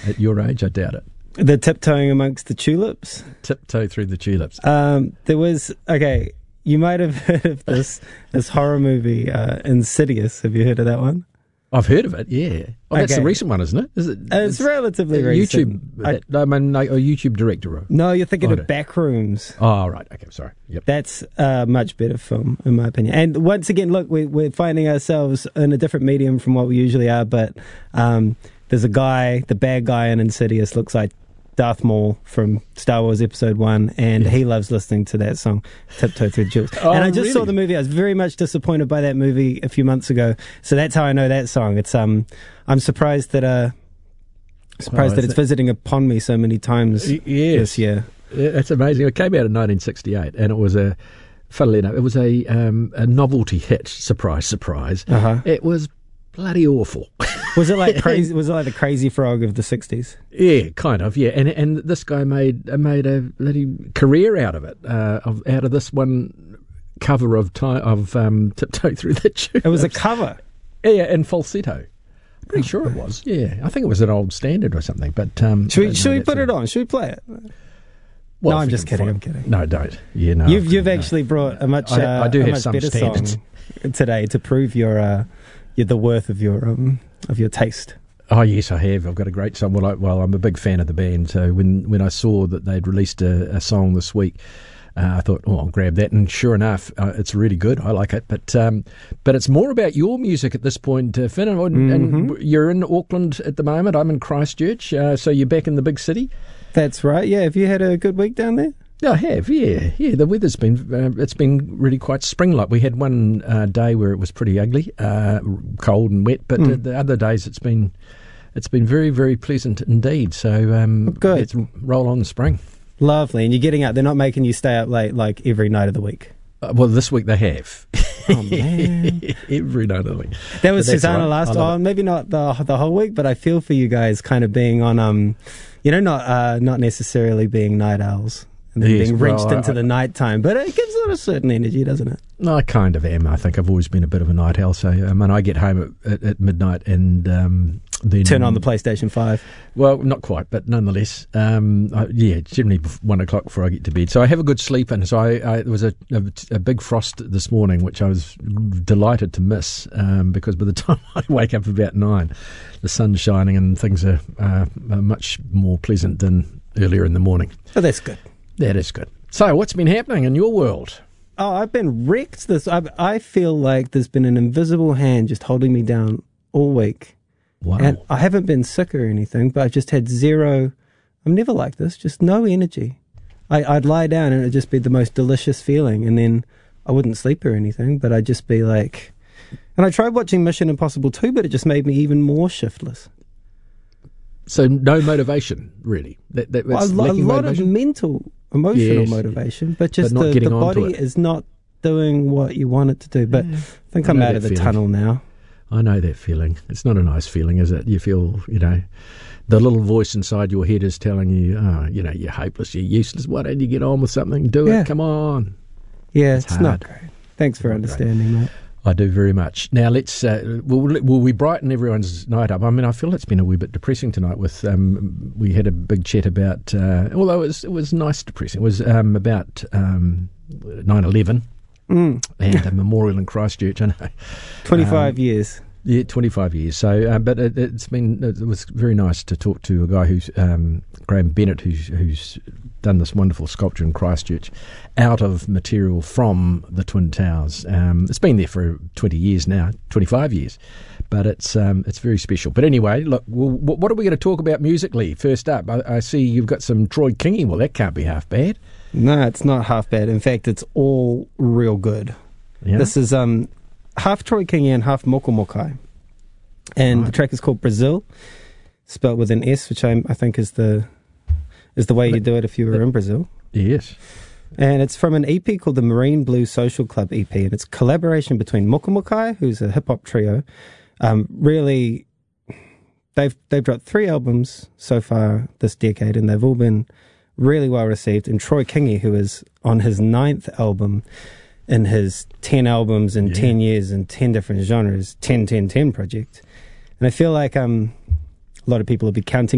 At your age, I doubt it. The Tiptoeing Amongst the Tulips. Tiptoe Through the Tulips. There was, okay, you might have heard of this horror movie, Insidious. Have you heard of that one? I've heard of it, yeah. Oh, that's the recent one, isn't it? Is it? It's relatively recent. YouTube, I mean, like a YouTube director. No, you're thinking of Backrooms. Oh, right. Okay, sorry. Yep. That's a much better film, in my opinion. And once again, look, we're finding ourselves in a different medium from what we usually are, but there's a guy, the bad guy in Insidious looks like Darth Maul from Star Wars Episode 1, and he loves listening to that song, Tiptoe Through the Tulips. And I just saw the movie. I was very much disappointed by that movie a few months ago, so that's how I know that song. It's I'm surprised that it's visiting upon me so many times this year. Yeah, that's amazing. It came out in 1968, and it was funnily enough, it was a novelty hit. Surprise, surprise. It was bloody awful. Was it like crazy? Was it like the Crazy Frog of the 60s? Yeah, kind of. Yeah, and this guy made a bloody career out of it. Out of this one cover of Tiptoe Through the Tulips. It was a cover. Yeah, in falsetto. I'm pretty sure it was. Yeah, I think it was an old standard or something. But should we put it on? Should we play it? Well, no, I'm just kidding. I'm kidding. No, don't. Yeah, no. You've actually brought a much I do have much some better standards song today to prove your the worth of your taste. Oh yes, I have. I've got a great song. Well, I'm a big fan of the band. So when I saw that they'd released a song this week, I thought, I'll grab that. And sure enough, it's really good. I like it. But it's more about your music at this point, Finn. And you're in Auckland at the moment. I'm in Christchurch. So you're back in the big city. That's right. Yeah. Have you had a good week down there? Yeah, I have, yeah. The weather's been, it's been really quite spring-like. We had one day where it was pretty ugly, cold and wet, but the other days it's been very, very pleasant indeed. So good. Let's roll on the spring. Lovely. And you're getting out, they're not making you stay up late like every night of the week? Well, this week they have. Oh, man. Every night of the week. That was Susanna last time. Maybe not the whole week, but I feel for you guys kind of being on, not necessarily being night owls. And then being wrenched into the night time. But it gives it a certain energy, doesn't it? No, I kind of am. I think I've always been a bit of a night owl. So I get home at midnight and then... Turn on the PlayStation 5. Well, not quite, but nonetheless. Generally 1 o'clock before I get to bed. So I have a good sleep in. So there was a big frost this morning, which I was delighted to miss because by the time I wake up about 9, the sun's shining and things are much more pleasant than earlier in the morning. Oh, that's good. That is good. So, what's been happening in your world? Oh, I've been wrecked. I feel like there's been an invisible hand just holding me down all week. Wow. And I haven't been sick or anything, but I've just had zero... I'm never like this, just no energy. I'd lie down and it'd just be the most delicious feeling, and then I wouldn't sleep or anything, but I'd just be like... And I tried watching Mission Impossible 2, but it just made me even more shiftless. So no motivation, really? A lot of emotional motivation, but just the body is not doing what you want it to do. But I think I'm out of the tunnel now. I know that feeling. It's not a nice feeling, is it? You feel, the little voice inside your head is telling you, you're hopeless, you're useless. Why don't you get on with something? Do it, come on. Yeah, it's not great. Thanks for understanding, mate. I do very much. Now, let's will we brighten everyone's night up? I mean, I feel it's been a wee bit depressing tonight. With we had a big chat about, although it was nice depressing. It was about 9/11 and a memorial in Christchurch. I know, 25 years. Yeah, 25 years. So, but it was very nice to talk to a guy who's Graham Bennett, who's done this wonderful sculpture in Christchurch out of material from the Twin Towers. It's been there for 20 years now, 25 years, but it's very special. But anyway, look, what are we going to talk about musically? First up, I see you've got some Troy Kingi. Well, that can't be half bad. No, it's not half bad. In fact, it's all real good. Yeah. This is half Troy Kingi and half Mokomokai. And the track is called Brazil, spelled with an S, which I think is the way you do it if you were in Brazil. Yes. And it's from an EP called the Marine Blue Social Club EP, and it's a collaboration between Mokomokai, who's a hip-hop trio. Really, they've dropped 3 albums so far this decade, and they've all been really well received. And Troy Kingi, who is on his 9th album in his 10 albums in 10 years in 10 different genres, 10-10-10 project. And I feel like a lot of people will be counting